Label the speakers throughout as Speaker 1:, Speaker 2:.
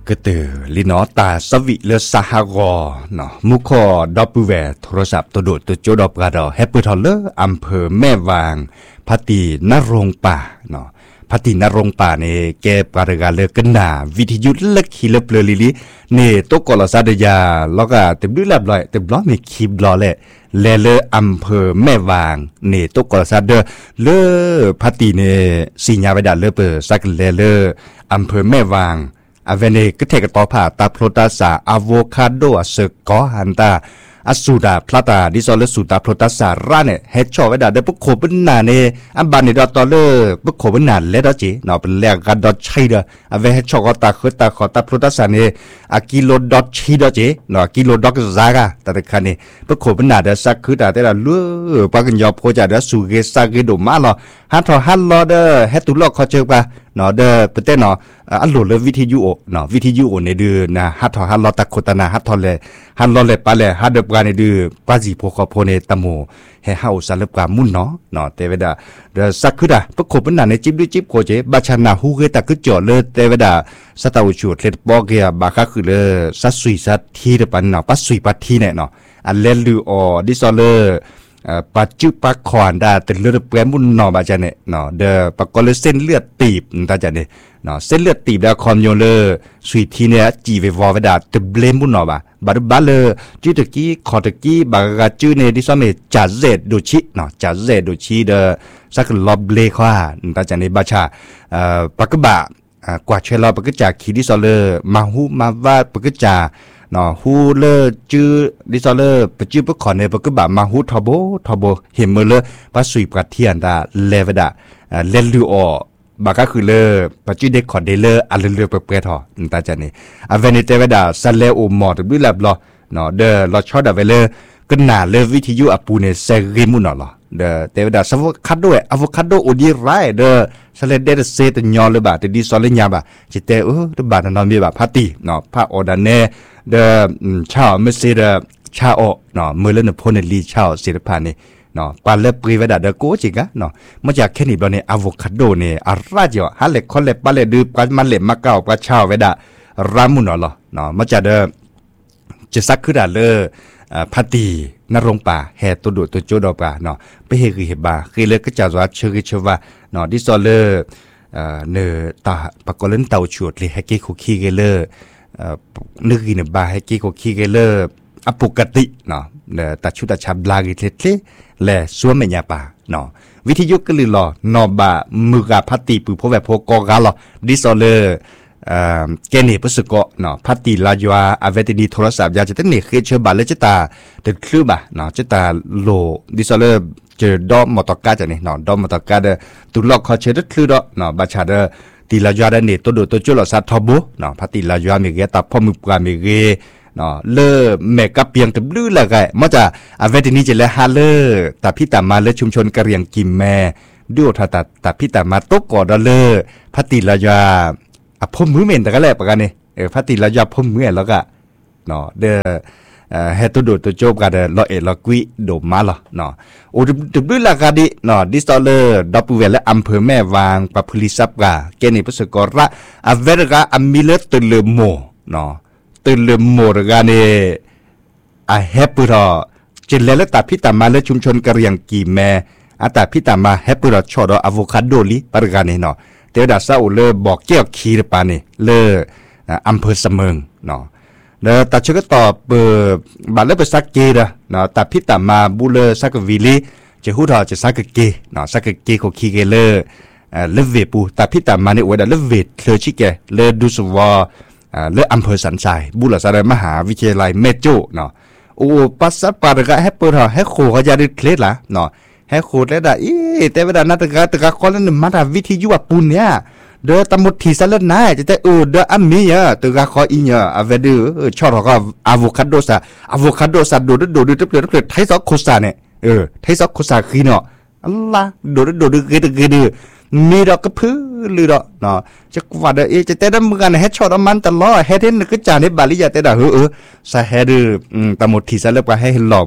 Speaker 1: ก็เตอลีนอตาสวิเลสหกอเนาะมุขอดอปเวโทรศัพท์ตัวโดดตัวโจดอกกระดอแฮปปี้ทอลเลอร์อำเภอแม่วางพัตีนรงป่าเนาะพัตีนรงป่าเนี่ยแกปารกาเลกันนาวิทยุเล็กฮิลเปลลิลิเนี่ยตัวกอลซาเดียแล้วก็เต็มด้วยลับลอยเต็มล้อมีคีบล้อแหละเลอำเภอแม่วางเนี่ยตัวกอลซาเดเลพัตีเนี่ยสิญญาไปด่าเลเปอร์สักเลอำเภอแม่วางอเวเนก็เทกต่อผ่าตาโพลตาสาอะโวคาโดเสกกอหันตาอสูดาพลาตาดิซอลสูตาโพลตาสาระเนี่ยเฮดชอไว้ดาเดปุโคเป็นนาเนอันบานในดอตอเลปุโคเป็นนาเลดอจีเนาะเป็นแลกกันดอใช่เด้ออเวเฮดชอกตาคือตาขอตาโพลตาสาเนอะกิโลดอชีดอจีเนาะกิโลดอกซากาตาตะคันเนปุโคเป็นนาเดสักคือตาแต่ละเลือปากันยอโพจาเดสูเกซาเกโดมาลอฮัทฮัลลอเดเฮตุลอกเขาเจอปะเนาะเดเปเตเนาะอันโหลดวิทยุเนาะวิทยุในเดือนนะฮัทฮัลลอตะโคตนาฮัทเลฮัลลอเลปาเลฮัดเดปกาในเดือปาจิโพคอโพเนตะโมเฮเฮาซาเลปกามุนเนาะเตเวดาเดสักคือดาปะโคเป็นนาในจิบด้วยจิบโคเจบาชนาฮูเกตะคือจ่อเลเตเวดาสตาวชูเลปอเกียบาคาคือเลซัสซุยซัดทีเดปันเนาะปัสซุยปัดทีเนี่ยเนาะอันเลลูออดิซอเลปัจจุบันขวานดาแต่เลือดเปลี่ยนมุนนอบาจาเนี่ยเนาะเดปะก็เลยเส้นเลือดตีบตาจาเนี่ยเนาะเส้นเลือดตีบดาคอมโยเลสุยทีเนี่ยจีเววอเวดาตะเบลมุนนอบาบาร์บาเลจืดตะกี้ขอตะกี้บากาจื้อเนี่ยดิซอมเมจ่าเซดูชิเนาะจ่าเซดูชิเดสักลอบเลขว่าตาจาเนี่ยบาชาปะกบะกว่าเชลอปะกจ่าคีดิซอเลมาฮูมาว่าปะกจ่าเนาะฮูเลจื้อดิซอเลปะจื้อปะขอเนี่ยปะกบะมาฮูทอโบเห็นเมเลปะสุยปะเทียนดาเลเวดาเลลูออบาก็คือเลปัจจุเด็กขอเดเลอันเลือเปรทอตาจันนี่อเวนิเตเวดาซัลเลโอมอดด้วยแลบลอเนาะเดลอชอดาเวเลก็น่าเลวิทยุอปูเนเซริมุนอลอเดเตเวดาซาวคาโดอะโวคาโดโอดีไรเดซัลเลเดเซตญอเลบาเตดิซอเลญาบาจิเตตบานนอมีบาพาติเนาะพาออดาเนเดชาวเมเซเดชาโอเนาะเมเลนโพเนลีชาวศิลปานี่เนาะปาเลปรีเวดาเดโกจิกะเนาะมาจากแค่นี้บอเนี่ยอะโวคาโดเนี่ยอาราจอฮัลเลคอลเลปาเลดืปามันเลมาเก้าปาชาวเวดารามุนอลเนาะมาจากเดจะซักคือดาเลพัตีนรงป่าแห่ตัวดูตัวโจดอป่าเนาะไปเฮคือเห็บบาคือเลยก็จะว่าเชื่อว่าเนาะดิซอเลเนตาปากกอเลนเตาฉวดเลยให้กี้คุกขี้เกเลนึกกินบาให้กี้คุกขี้เกเลอปกติเนาะตัดชุดตัดชาบลากิเทเลและซัวเมียป่าเนาะวิทยุก็ลือหลอนอบามือกาพัตีปือพวกแบบพวกกอกาหลอดิซอเลแกนี่พสกเนาะพัตีลาจวาอเวติดีโทรศัพท์ยาจะตั้งนี่คือเชื่อบาเลจตาเด็กคลือบาเนาะจตาโลดิซอเลเจอดอมมอตกาจะนี่เนาะดอมมอตกาเดตุลอกเขาเชื่อคลือดเนาะบาชาเดตีลาจวาเดนี่ตัวดูตัวจุลสัตทบุเนาะพัตีลาจวามีเกตาพอมือกามีเกเนาะเลเมกะเปียงตบลื้อละไงมันจะอเวตินี้จะเลฮาเลแต่พี่ตามาเลชุมชนกะเรียงกิมแม่ดูถ้าแต่พี่ตามาตกกอดเลพัตีลาจวาพ่มมือเมนแต่ก็แลกประกันนี่พัตีลาจวาพ่มมือแล้วก็เนาะเดเฮตุโดตัวโจบกันเดลอเอลกุยโดมาละเนาะโอ้ตบลื้อละกันดิเนาะดิสตอเลดับเวลและอำเภอแม่วางปะพลิซับกาเกนี่พสกอระอเวรกาอมิเลตเลโมเนาะตื่นเริ่มโมรกาเนอาเฮปุระจิเลเลตาพิตามาเลชุมชนกะเรียงกีแมอาตาพิตามาเฮปุระชอดอะโวคาโดลิปรกาเนเนาะเตวดาซาอุเลบอกเกี่ยวคีรปาเนเลอำเภอเสมิงเนาะเลตาชกตอบบาเลเปสักเกเนาะตาพิตามาบุเลสักวิลีจะฮู้ทอจะสักเกเนาะสักเกโคคีเกเลเวปูตาพิตามาเนอวดาเลเวเคลชิเกเลดูสวาเลืออำเภอสันทรายบุรษามหาวิทยาลัยเมโจเนาะโอ้ปัสสปาร์กะให้เปิดให้โคเขาจะได้เคล็ดละเนาะให้โคได้ด่าแต่เวลานัดกะคนนั้นมาทำวิทยุปุ่นเนี่ยเดือตมุดทีสัลนายจะได้เดืออัมมีอ่ะตัวกะคออีเนี่ยอเวดือชอบก็อะโวคาโดซาดูไทซอกโคซาเนี่ยไทซอกโคซาคือเนาะอัลลาดูเกดมีดอกกระพือลือดอกเนาะจะกว่าเด้อจะแต่ดำกันเฮ็ดช็อตมันตลอดเฮ็ดเห็นก็จานในบาลีจะแต่ดาสาเฮ็ดตะหมดที่ซะแล้วก็ให้หลอกว่า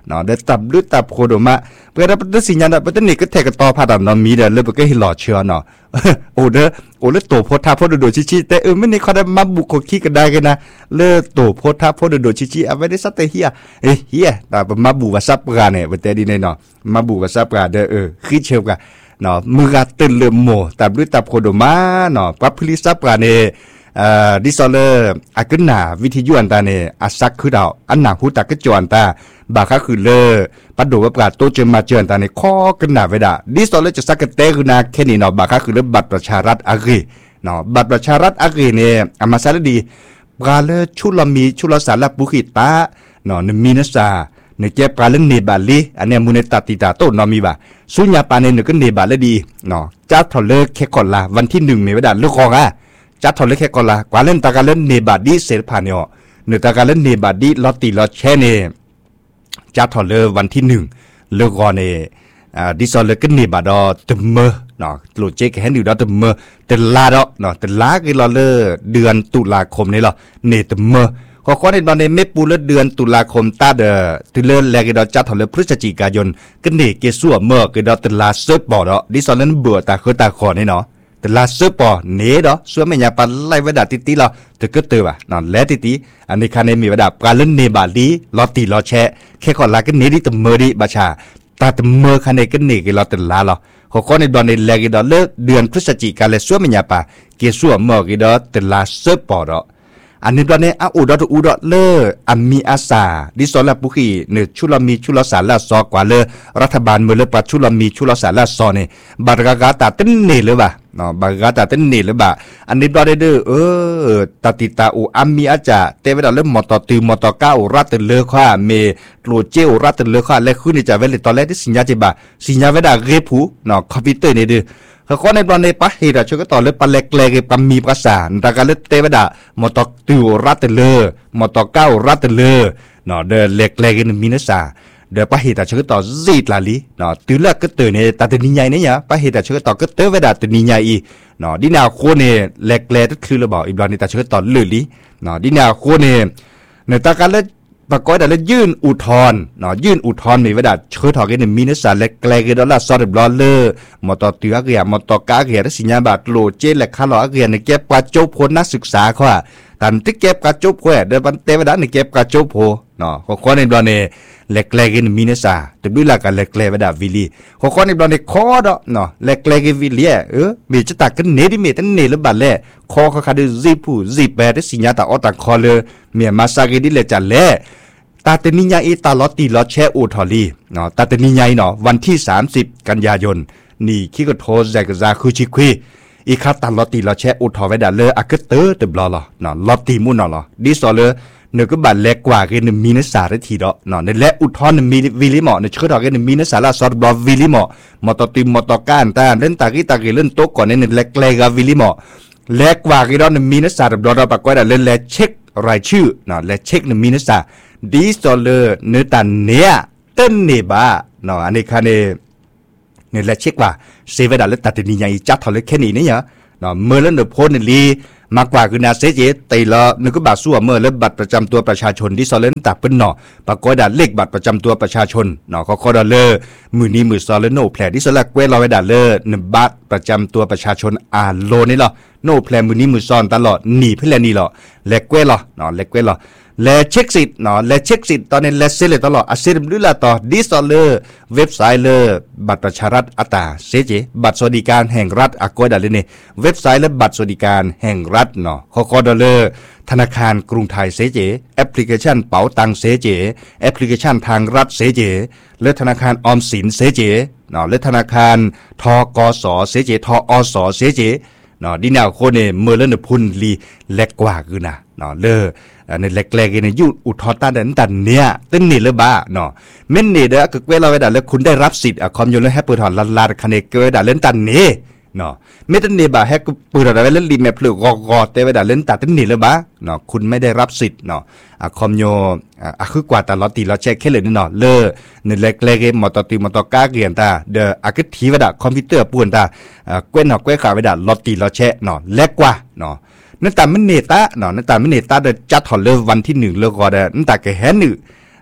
Speaker 1: เนาะเดตับลึตับโคโดมาเพื่อรับได้สิญญาณเป็นนี่ก็แทกต่อผ่าดันเนาะมีเด้อเลยก็ให้หล่อเชื่อเนาะโอ้เด้อโอ้เลยโตโพธาโพดโดชิแต่ไม่นี่เขาได้มาบุกขี้กันได้กันนะเลยโตโพธาโพดโดชิเอาไว้ได้สักแต่เฮียเฮียแต่มาบุกว่าซับกันเนี่ยเป็นแต่ดีเนาะมาบุกว่าซับกันเด้อขี้เชื่อกันเนาะมือกาตื่นเริ่มโมตับลึตับโคโดมาเนาะปั๊บพลิซับกันเนี่ยดิซอเลอร์อากุนาวิทยุอันตาเนี่ยอาศักคือดาวอันหนักหูตากระจวนตาบาค่าคือเลอปัดดูว่าประกาศโตเจมาเจอนตาเนี่ยข้อกันหนาไว้ด่าดิซอเลอร์จะสักกันเตะคือนาแค่นี้เนาะบาค่าคือเลอบัตรประชารัฐอากีเนาะบัตรประชารัฐอากีเนี่ยอามาซาลดีปลาเลอชุลมีชุลสารบุขิตาเนาะนมีนสาเนเจ็บปลาเล่นเนบาลีอันเนี้ยมูเนตติตาโตนอมีบ่าสุญญาปาเนี่ยก็เนบาลดีเนาะจ้าทอเลอร์แค่ก่อนละวันที่1เมษายนเลือกของอ่ะจัดทอเล็กแค่ก่อนละกว่าเล่นตาการเล่นเนบาดีเสร็จผ่านเนี่ยเนื้อตาการเล่นเนบาดีลอตติลอตแช่เนี่ยจัดทอเลวันที่1เลือกก่อนเนี่ยดิซอลเล็กเนบาดอตึมเมอเนาะโหลดเจ๊กแค่หนึ่งดอตึมเมอแต่ลาดอเนาะแต่ลาคือเราเลือเดือนตุลาคมนี่หรอเนตึมเมอขอข้อในตอนในเมปูเลือเดือนตุลาคมตาเดอตุเลือแลกดอจัดทอเลพฤศจิกายนก็เนเกซัวเมอคือดอตลาเซิร์ฟบอดอดิซอลเล่นเบื่อตาคือตาคอนี่เนาะแต่ลาเสือปอเนื้อดอส่วนไม่ยาปันไล่เวดาติตีเราแต่ก็เตือว่ะนอนแล้วติตีอันนี้คันในมีเวดาการเล่นเนบาลีลอตีลอแชแค่ขอลากันเนื้อดิตเมอดิบาชาตาตเมอคันในกันเนื้อกี่ลอตลาเราขอข้อในดอนในแลกิดอเลือเดือนพฤศจิกายนเลยส่วนไม่ยาปาเกี่ยส่วนเมอกี่ดอตลาเสือปอดออันนี้ตอนนี้อุดอุดเลออัมมีอาสาดิสอลาปุขีเนื้อชุลมีชุลสารละซอกว่าเลอรัฐบาลเมื่อเลอปัจชุลมีชุลสารละซอเนี่ยบารากาตาเต้นเนหรือเปล่าเนาะบารากาตาเต้นเนหรือเปล่าอันนี้ตอนนี้ตาติตาอูอัมมีอาจจะเตเวดาเริ่มมอตอตือมอตอก้าอุรัตเลอข้าเมโลเจอุรัตเลอข้าและขึ้นในจ่าเวลตอนแรกที่สิญญาจิบะสิญญาเวดาเรผูเนาะคอมพิวเตอร์เนี่ยดื้อเขาในตอนในปะเหตุช่วยก็ต่อเลยปะเล็กเล็กปั๊มมีประสานแต่การเล่นเตะดามอตอกติวรัตเลอมอตอกเก้ารัตเลอเนาะเดเล็กเล็กในมินสาเดปะเหตุช่วยก็ต่อจีดลาลีเนาะติวละก็เตอเนี่ยแต่ตัวนี้ใหญ่เนี่ยปะเหตุช่วยก็ต่อก็เตะเวดาตัวนี้ใหญ่อีเนาะดินาโคเนี่ยเล็กเล็กก็คือเราบอกอีบลานี่แต่ช่วยก็ต่อเลยลีเนาะดินาโคเนี่ยในตาการเล่นปรากฏแล้วยื่นอุทธรณ์เนาะยื่นอุทธรณ์มีเวลาเชิดถอกันในมินสารเล็กเล็กดอลลาร์ซอดบลอเลอร์มอตอเตือเกียมอตอกาเกียและสิญญาบัตรโลเจและคาร์ลอเกียในเก็บกระจกโพนักศึกษาเขาอ่ะแต่ที่เก็บกระจกโพเดินบันเตวดาในเก็บกระจกโพเนาะข้อในบลอเนี่ยเล็กเล็กในมินสาแต่ด้วยหลักการเล็กเล็กเวลาวิลีข้อในบลอเนี่ยคอดเนาะเล็กเล็กวิลีมีจะตักกันเนดิเมตันเนหรือบัตรเล่คอเขาขาดจีปูจีแปดสิญญาตาออตังคอเลยเมียมาซาเกดิเลจันเล่ตาเตนิยาอีตาลอตีลอแชอูทอลีเนาะตาเตนิยาเนาะวันที่30กันยายนนี่คิกโทแซกซาคุชิควีอีคาตาลอตีลอแชอูทอไว้ดาเลอะกเตอร์เตบลอลอเนาะลอตีมุนเนาะดิซอเลเนก็บัดเล็กกว่ากันมีนสารทีดอเนาะในและอุทธรมีวิลิหมอในชื่อดอกกันมีนสารซอดบลอวิลิหมอมอตติมอตก้านตาเล่นตากิเล่นโต๊ะก่อนในเล็กเล็กวิลิหมอเล็กกว่ากันดอมีนสารบลอปากไว้ดาเล่นและเช็ครายชื่อเนาะและเช็คมีนสารดิสโอเลอร์เนื้อตันเนียเต้นเนบ้าเนาะอันนี้คันเนี่ยและเช็คว่าเซเวดาเลตัดนี่ยังจัดทอเลแค่นี้เนี่ยเนาะเมื่อเล่นเดอโพนลีมากกว่าคือนาเซเจตีละนึกก็บาสู้เมื่อเล่นบัตรประจำตัวประชาชนดิสโอเลนตักเป็นเนาะปรากฏดาเลขบัตรประจำตัวประชาชนเนาะเขาดอลเลอร์มือนี้มือซอเลโนแผลดิสโอลเกวลอเวดาเลอร์1บัตรประจำตัวประชาชนโลนี่หรอโนแผลมือนี้มือซอนตลอดหนีเพื่อนนี่หรอแลกเกวลอเนาะแลกเกวลอและเช็คสิทธิ์เนาะและเช็คสิทธิ์ตอนนี้และเซเลตลอดอาศัยดูแลต่อดิสโอเลอร์เว็บไซต์เลอร์บัตรประชารัฐอัตราเซเจบัตรสวัสดิการแห่งรัฐอากอยดาเลเนเว็บไซต์และบัตรสวัสดิการแห่งรัฐเนาะคอดอลเลอร์ธนาคารกรุงไทยเซเจแอปพลิเคชันเป๋าตังเซเจแอปพลิเคชันทางรัฐเซเจและธนาคารออมสินเซเจเนาะและธนาคารทกสเซเจทอสเซเจเนาะดินาโคเนเมื่อเล่นพุนลีเล็กกว่าคือนะเนาะเลอในเล็กๆในยุอุทธรตาเดินตันเนี่ยตึ้งนี่เลยบ้าเนาะเม่นนี่เด้อก็เวลาเวลาแล้วคุณได้รับสิทธิ์คอมยูนและแฮปเปิลถอนลาคันเนเกเวลาเล่นตันนี่เนาะไม่ตันนี่บ้าแฮกปืนอะไรเล่นรีแมปหรือกอเตเวลาเล่นตันตึ้งนี่เลยบ้าเนาะคุณไม่ได้รับสิทธิ์เนาะคอมยูคือกว่าตลอดตีเราเช็คแค่เลยเนาะเลอในเล็กๆมอตติมอตก้าเกียนตาเด้อก็ทีเวลาคอมพิวเตอร์ป่วนตาเกวนเนาะเกวนขาเวลาลอตตีเราเช็คเนาะเล็กกว่าเนาะนั่นแต่ไม่เนต้าเนาะนั่นแต่ไม่เนต้าเดจัดถอดเลยวันที่1เลิกก็ได้นั่นแต่แค่แห่หนึ่ง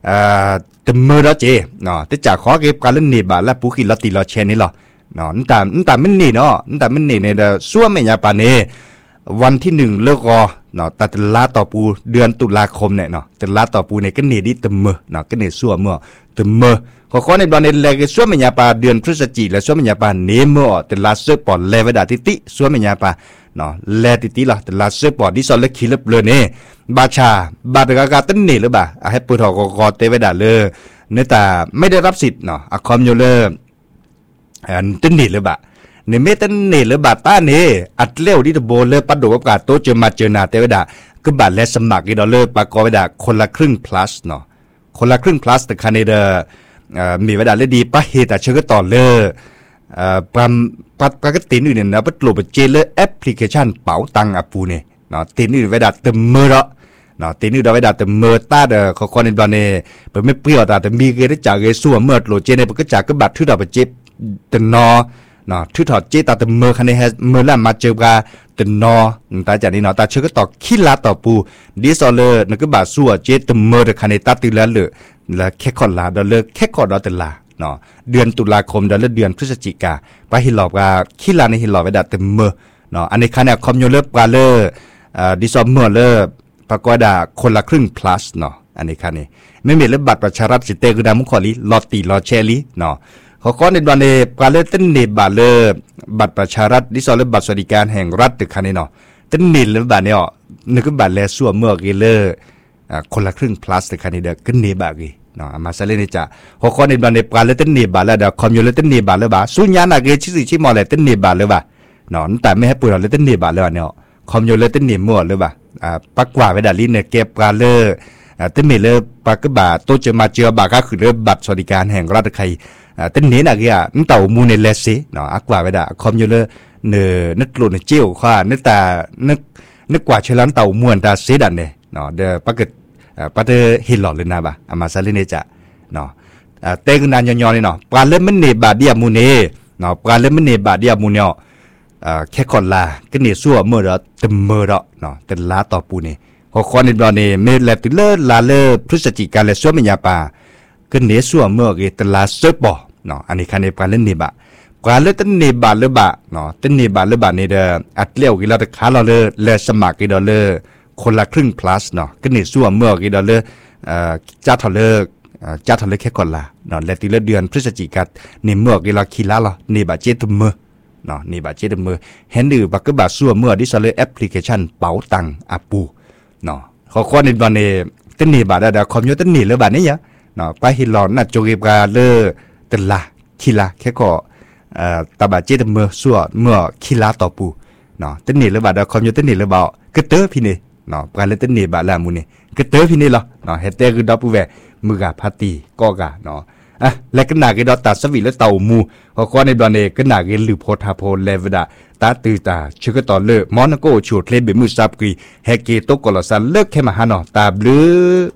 Speaker 1: ตะเมอแล้วเจเนาะแต่จากขอเก็บการเล่นนี่บาและผู้ขี้ละตีละเชนนี่หรอเนาะนั่นแต่มันนี่เนาะนั่นแต่มันนี่ในเดซัวไม่ยาปานเนวันที่1เลิกรอเนาะแต่ลาต่อปูเดือนตุลาคมเนี่ยเนาะแต่ลาต่อปูเนี่ยก็นี่ดิตะเมอเนาะก็นี่ซัวเมื่อตะเมอขอในตอนนี้เลยซัวไม่ยาปาเดือนพฤศจิกและซัวไม่ยาปาเนเมื่อแต่ลาเซปอเลเวดาติซัวไม่ยาปาเนาะแลติละแต่ลาเซปอดิซอลเลคิลเลยเนี่ยบาชาบาดกาตันนี่หรือบ่าให้ปูทอกอเตเวดาเลยเนื้อตาไม่ได้รับสิทธิ์เนาะอะคอมโยเลอร์ตันนี่หรือบ่าในเมตันนี่หรือบาต้านี่อัดเลี้ยวดิตโบเลอปัดดูกับกาโตเจอมาเจอนาเตเวดาก็บาดและสมัครอีดอลเลอร์ปากอเวดาคนละครึ่ง plus เนาะคนละครึ่ง plus แต่คันในเดมีเวดาเลดีปะเฮตาเชื่อต่อเลอปกติอื่นนะปัดโลบเจเลอร์แอปพลิเคชันเป๋าตังอาปูเนี่ยเนาะตีนี่เวดาเติมเมอร์เนาะตีนี่เวดาเติมเมอร์ตาเขาคนในตอนนี้เปิดไม่เปรี้ยวแต่มีเกได้จากเกซัวเมื่อโลเจเนี่ยก็จากก็บัดทื่อดอกเจ็บเตนอเนาะทื่อถอดเจตาเติมเมอร์คันนี้เมอร์แล้วมาเจอกาเตนอตาจากนี้เนาะตาเชื่อก็ต่อขี้ลาต่อปูดิซอเลอร์นั่นก็บาดซัวเจเติมเมอร์คันนี้ตาตีแล้วเลยแล้วแค่ขอลาดอลเลอร์แค่ขอดอเตลาเนาะเดือนตุลาคมดอลเลอร์เดือนพฤศจิกาไปฮิลล์กาขี้ลาในฮิลล์เวดาเติมเมอร์เนาะอันนี้คันนี้คอมโยเลอร์ปาเลอร์ดิซอมเมอร์เลอร์ปากวดาคนละครึ่ง plus เนาะอันนี้คันนี้ไม่มีเรื่องบัตรประชารัฐสิเตคือดามุขอลีลอตีลอเชลีเนาะขอในวันนี้ปาเลอร์ต้นเนบัตรเลอร์บัตรประชารัฐดิซอลเลอร์บัตรสวัสดิการแห่งรัฐตึกคันนี้เนาะต้นเนหรือบัตรเนี่ยนึกว่าบัตรแลซัวเมื่อกี้เลอร์คนละครึ่ง plus ตึกคันนี้เด้อขึ้นเนบัตรกี่เนาะมาซาเลนี่จ้ะขอในวันนี้ปาเลอร์ต้นเนบัตรแล้วเดี๋ยวคอมยูเลอร์ต้นเนบัตรเลยบ่าสุญญาณาเกชิมอลเลยต้นเนบัตรเลยบ่าเนาะแต่ไม่ให้ปุ่นเราเลยต้นเนบัตรเลยเนี่ยคอมโยเลต้นเนมั่วหรือเปล่าปักกว่าเวดาลินเนี่ยเก็บกาเลอร์ต้นเมเลอร์ปักกบาโตเจอมาเจอบาก็คือเรื่องบัตรสวัสดิการแห่งรัฐไทยต้นเนน่ะกี่นั่นเต่ามูเนเลสซี่เนาะอักว่าเวดาคอมโยเลเนื้อนึกหลุดเจียวข้านึกตานึกกว่าเชลันเต่าม้วนตาเสดันเนี่ยเนาะเดี๋ยวปักเเดฮิลล์เลยนะบ่ามาซาลินเนจ่ะเนาะเต้กันนานย้อนๆเลยเนาะปลาเล่มมันเนบาเดียมูเนเนาะปลาเล่มมันเนบาเดียมูเนาะแค่คนลาก็เนี่ยซัวเมื่อเราเต็มเมื่อเราเนาะแต่ลาต่อปูนี่ขอในตอนนี้เมื่อแลติเลอร์ลาเลอร์พฤศจิกาและซัวไม่ยาปาก็เนี่ยซัวเมื่อกี้แต่ลาเซบอเนาะอันนี้คันในการเล่นนี่บะการเล่นตั้งนี่บาหรือบะเนาะตั้งนี่บาหรือบะนี่เด้ออัดเลี้ยวกี่เราแต่ขาเราเลยเลสมัครกี่ดอลเลอร์คนละครึ่ง plus เนาะก็เนี่ยซัวเมื่อกี่ดอลเลอร์จ้าทอลเลอร์แค่คนลาเนาะแลติเลอร์เดือนพฤศจิกาเนี่ยเมื่อกี่เราคีลาเรานี่บะเจตุเมื่อเนาะนี่บาดเจ็บมือเห็นหรือบักก็บาดซัวเมื่อดิซอลเลอร์แอปพลิเคชันเป๋าตังอาปูเนาะขอในตอนนี้ต้นนี่บาดได้คอมยูต้นนี่หรือบาดนี้ยะเนาะไปฮิลล์น่ะโจเกบาเลอร์ตลาคิลาแค่ก็ตาบาดเจ็บมือซัวเมื่อคิลาต่อปูเนาะต้นนี่หรือบาดได้คอมยูต้นนี่หรือบ่ก็เตอพี่นี่เนาะการเล่นต้นนี่บาดละมูนี่ก็เตอพี่นี่เหรอเนาะเฮเตคือดับปูแวมือกาพาตีก็กะเนาะและก็นาเกดอตาสวีและเต่ามูขอในตอนนี้ก็นาเกลือโพธาโพเลวดาตาตือตาชื่อก็ต่อเลิกมอนโกชูดเลเบมือซับกีเฮเกโตกอลสันเลิกแค่มาหาเนาะตาบลือ